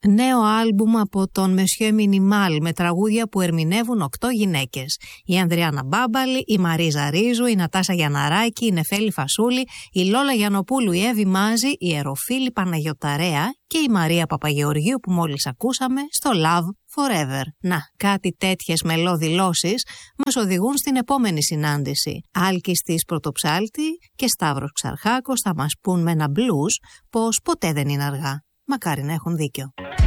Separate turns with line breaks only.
Νέο άλμπουμ από τον Μεσιό Μινιμάλ με τραγούδια που ερμηνεύουν 8 γυναίκες. Η Ανδριάννα Μπάμπαλη, η Μαρίζα Ρίζου, η Νατάσα Γιανναράκη, η Νεφέλη Φασούλη, η Λόλα Γιαννοπούλου, η Εύη Μάζη, η Εροφίλη Παναγιωταρέα και η Μαρία Παπαγεωργίου που μόλις ακούσαμε στο Love Forever. Να, κάτι τέτοιες μελώδηλώσεις μας οδηγούν στην επόμενη συνάντηση. Άλκης της Πρωτοψάλτη και Σταύρος Ξαρχάκος θα μας πούν με ένα blues πως ποτέ δεν είναι αργά. Μακάρι να έχουν δίκιο.